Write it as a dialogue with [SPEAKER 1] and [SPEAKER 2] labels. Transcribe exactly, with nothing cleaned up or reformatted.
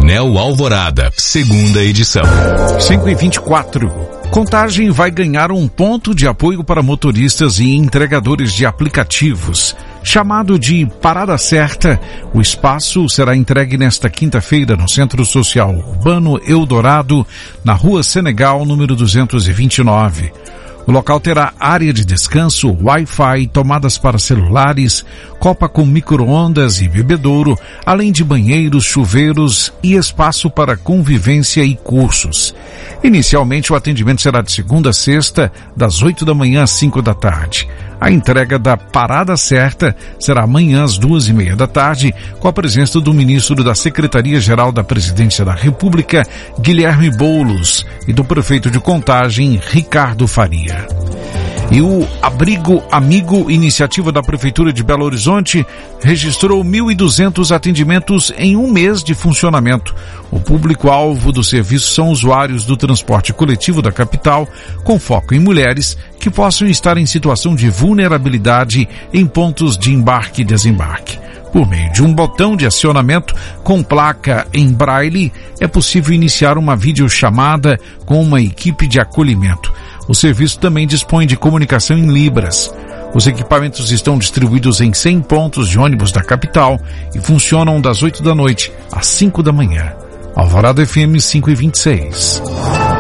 [SPEAKER 1] Painel Alvorada, segunda edição.
[SPEAKER 2] cinco e vinte e quatro. Contagem vai ganhar um ponto de apoio para motoristas e entregadores de aplicativos. Chamado de Parada Certa, o espaço será entregue nesta quinta-feira no Centro Social Urbano Eldorado, na Rua Senegal, número duzentos e vinte e nove. O local terá área de descanso, Wi-Fi, tomadas para celulares, copa com micro-ondas e bebedouro, além de banheiros, chuveiros e espaço para convivência e cursos. Inicialmente, o atendimento será de segunda a sexta, das oito da manhã às cinco da tarde. A entrega da Parada Certa será amanhã às duas e meia da tarde, com a presença do ministro da Secretaria-Geral da Presidência da República, Guilherme Boulos, e do prefeito de Contagem, Ricardo Faria. E o Abrigo Amigo, iniciativa da Prefeitura de Belo Horizonte, registrou mil e duzentos atendimentos em um mês de funcionamento. O público-alvo do serviço são usuários do transporte coletivo da capital, com foco em mulheres que possam estar em situação de vulnerabilidade em pontos de embarque e desembarque. Por meio de um botão de acionamento com placa em braille, é possível iniciar uma videochamada com uma equipe de acolhimento. O serviço também dispõe de comunicação em libras. Os equipamentos estão distribuídos em cem pontos de ônibus da capital e funcionam das oito da noite às cinco da manhã. Alvorada F M cinco e vinte e seis.